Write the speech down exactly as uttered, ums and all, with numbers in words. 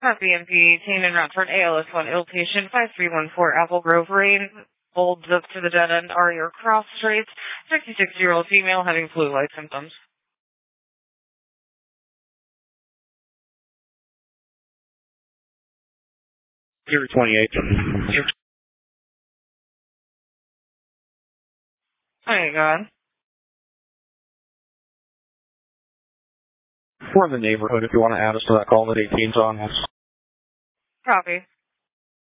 Copy M P, team en route for an A L S one ill patient, five three one four Apple Grove Lane, Bolds up to the dead end are your cross streets, sixty-six-year-old female having flu-like symptoms. Zero twenty-eight. Oh, God. We're in the neighborhood if you want to add us to that call that eighteen's on. Copy.